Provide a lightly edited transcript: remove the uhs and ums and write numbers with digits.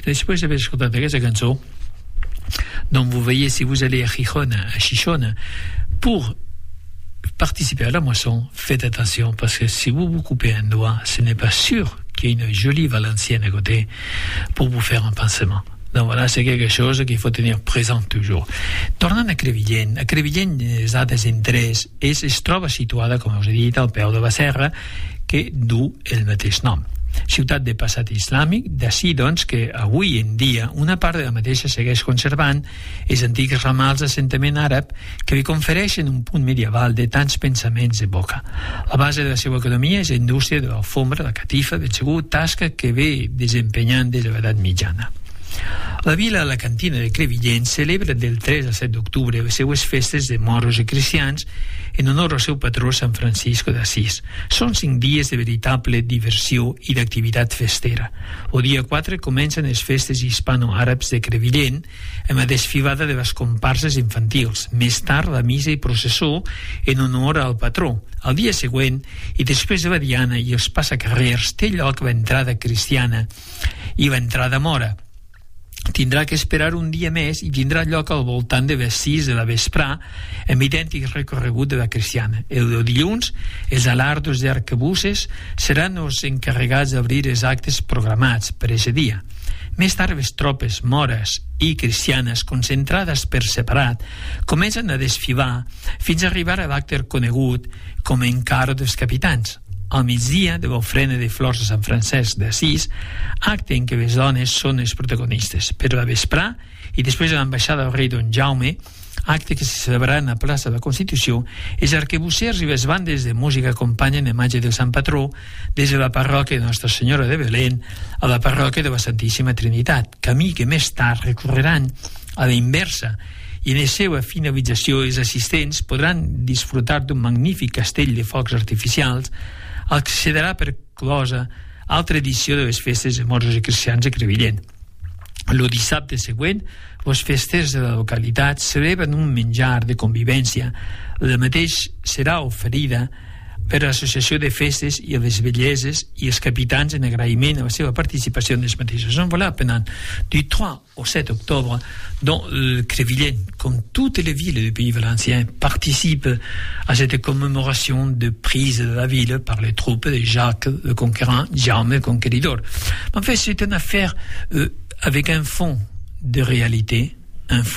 després d'haver escoltat aquesta cançó, donc vous voyez, si vous allez à Chichona, pour participer à la moisson, faites attention, parce que si vous coupez un doigt, ce n'est pas sûr qu'il y ait une jolie valencienne à côté pour vous faire un pansement. Donc voilà, c'est quelque chose qu'il faut tenir présent toujours. Tornant a Crevillent les dades d'interès es troba situada, com us he dit, al peu de la serra, que du el mateix nom. Ciutat de passat islàmic, d'ací doncs que avui en dia una part de la mateixa segueix conservant els antics ramals d'assentament àrab que li confereixen un punt medieval de tants pensaments d'època. La base de la seva economia és la indústria de l'alfombra, la catifa, del segur, tasca que ve desempenyant des de l'edat mitjana. La vila alacantina de Crevillent celebra del 3 al 7 d'octubre les seues festes de moros i cristians en honor al seu patró Sant Francisco d'Assís. Són 5 dies de veritable diversió i d'activitat festera. El dia 4 comencen les festes hispano-àrabs de Crevillent amb la desfilada de les comparses infantils. Més tard, la missa i processó en honor al patró. El dia següent, i després de la diana i els passacarrers, té lloc l'entrada cristiana i l'entrada mora. Tindrà que esperar un dia més i tindrà lloc al voltant de les 6 de la vesprà amb idèntic recorregut de la cristiana. El dilluns, els alardos d'arquebusses seran els encarregats d'obrir els actes programats per aquest dia. Més tard, les tropes mores i cristianes, concentrades per separat, comencen a desfilar fins a arribar a l'acte conegut com a encaro dels capitans. Al migdia, de l'ofrena de flors de Sant Francesc d'Assís, acte en què les dones són els protagonistes. Per la vesprà, i després de l'ambaixada del rei Don Jaume, acte que se celebrarà a la plaça de la Constitució, els arquebussers i les bandes de música acompanyen l'imatge del Sant Patró des de la parròquia de Nostra Senyora de Belén a la parròquia de la Santíssima Trinitat, camí que més tard recorreran a la inversa, i en la seva finalització els assistents podran disfrutar d'un magnífic castell de focs artificials al que se darà per closa altra edició de les festes de moros i cristians a Crevillent. El dissabte següent, les festes de la localitat celebren un menjar de convivència. La mateix serà oferida per l'Associació de Festes i les Belleses i els capitans en agraïment a la seva participació en les mateixes. Donc voilà, pendant du 3 au 7 octobre, dont Crevillent, comme toutes les villes du pays valencien, participe à cette commémoration de prise de la ville par les troupes de Jacques le Conquérant, Jaume le Conquéridor. En fait, c'est une affaire avec un fond de réalité, un fond